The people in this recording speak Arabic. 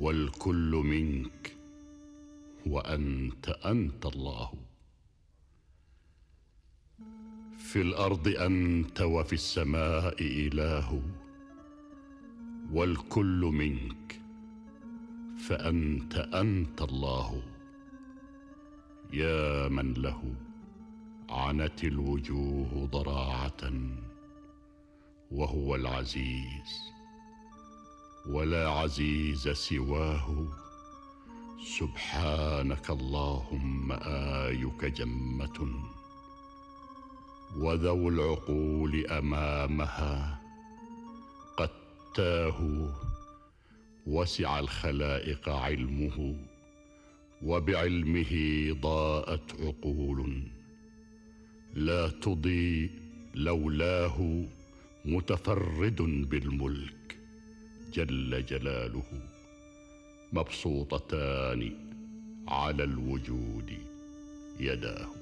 والكل منك، وأنت الله. في الأرض أنت وفي السماء إله، والكل منك، فأنت الله. يا من له عنت الوجوه ضراعة، وهو العزيز ولا عزيز سواه. سبحانك اللهم آيك جمة، وذو العقول أمامها قد تاهوا. وسع الخلائق علمه، وبعلمه ضاءت عقول لا تضيء لولاه. متفرد بالملك جل جلاله، مبسوطتان على الوجود يداه.